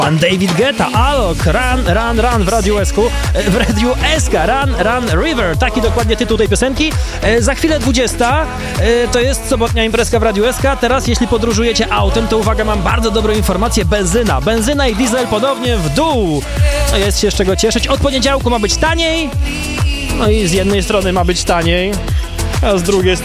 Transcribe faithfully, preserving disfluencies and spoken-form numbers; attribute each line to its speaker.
Speaker 1: Pan David Guetta, Alok, Run, Run, Run w Radiu Esku, w Radiu Eska, Run, Run River, taki dokładnie tytuł tej piosenki. E, za chwilę dwudziesta, e, to jest sobotnia imprezka w Radiu Eska. Teraz jeśli podróżujecie autem, to uwaga, mam bardzo dobrą informację, benzyna, benzyna i diesel podobnie w dół. No jest się z czego cieszyć, od poniedziałku ma być taniej, no i z jednej strony ma być taniej, a z drugiej strony